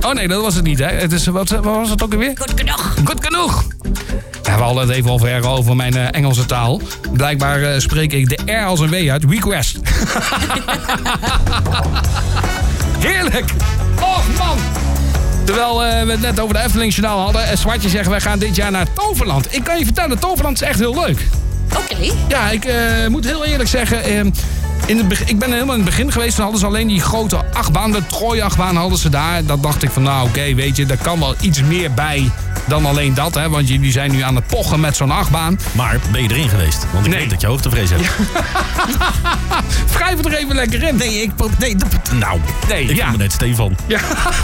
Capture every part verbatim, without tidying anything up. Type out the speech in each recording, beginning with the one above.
Oh nee, dat was het niet, hè. Het is, wat, wat was het ook alweer? Goed genoeg. Goed genoeg. Ja, we hadden het even over, over mijn uh, Engelse taal. Blijkbaar uh, spreek ik de R als een W uit. Request. Heerlijk. Och, man. Terwijl uh, we het net over de Efteling-journaal hadden. En Zwartje zegt, wij gaan dit jaar naar Toverland. Ik kan je vertellen, Toverland is echt heel leuk. Oké. Okay. Ja, ik uh, moet heel eerlijk zeggen... Uh, in het begin, ik ben helemaal in het begin geweest. Dan hadden ze alleen die grote achtbaan. De Troy-achtbaan hadden ze daar. Dat dacht ik van, nou oké, okay, weet je, daar kan wel iets meer bij dan alleen dat. Hè, want jullie zijn nu aan het pochen met zo'n achtbaan. Maar ben je erin geweest? Want ik nee. weet dat je hoogtevrees hebt. Ja. Wrijf er even lekker in. Nee, ik... Nee, nou, nee, ik ja. ben er net steen van. Ja.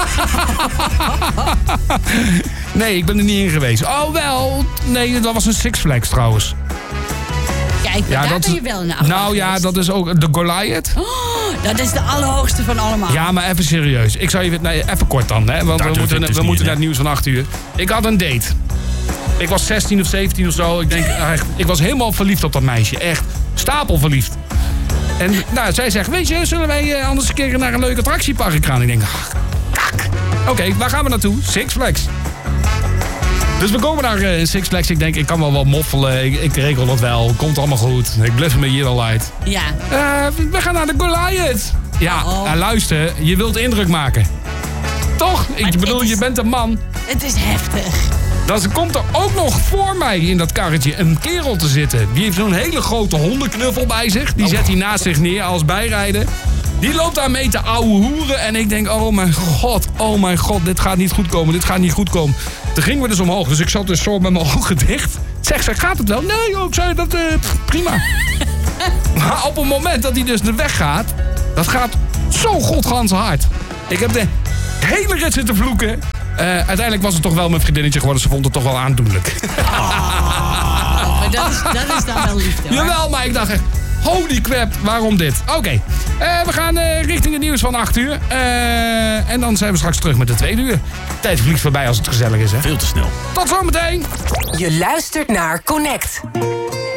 Nee, ik ben er niet in geweest. Oh, wel. Nee, dat was een Six Flags trouwens. Kijk, ja, daar dat, ben je wel in. Nou ja, dat is ook de Goliath. Oh, dat is de allerhoogste van allemaal. Ja, maar even serieus. Ik zou je... Nee, even kort dan, hè. Want daar we moeten, dus we moeten naar het nieuws van acht uur. Ik had een date. Ik was zestien of zeventien of zo. Ik denk, echt, ik was helemaal verliefd op dat meisje. Echt stapelverliefd. En nou, zij zegt, weet je, zullen wij uh, anders een keer naar een leuke attractiepark gaan? Ik denk, ach, kak. Oké, okay, waar gaan we naartoe? Six Flags. Dus we komen naar uh, Six Flags. Ik denk, ik kan wel wat moffelen. Ik, ik regel dat wel. Komt allemaal goed. Ik bluff me hier al uit. Ja. Uh, we gaan naar de Goliath. Ja, oh. uh, luister. Je wilt indruk maken. Toch? Maar ik bedoel, is, je bent een man. Het is heftig. Dan komt er ook nog voor mij in dat karretje een kerel te zitten. Die heeft zo'n hele grote hondenknuffel bij zich. Die oh. zet hij naast zich neer als bijrijder. Die loopt daar mee te ouwe hoeren. En ik denk, oh mijn god, oh mijn god, dit gaat niet goed komen. Dit gaat niet goed komen. Toen gingen we dus omhoog. Dus ik zat dus zo met mijn ogen dicht. Zeg, zeg, gaat het wel? Nee, ook zei dat, uh, pff, prima. Maar op het moment dat hij dus de weg gaat, dat gaat zo godgans hard. Ik heb de hele rit zitten vloeken. Uh, uiteindelijk was het toch wel mijn vriendinnetje geworden. Ze vond het toch wel aandoenlijk. Oh, maar dat is, dat is dan wel liefde, hoor. Jawel, maar ik dacht echt, holy crap, waarom dit? Oké, okay. uh, we gaan uh, richting het nieuws van acht uur. Uh, en dan zijn we straks terug met de tweede uur. Tijd vliegt voorbij als het gezellig is, hè? Veel te snel. Tot zometeen. Je luistert naar Connect.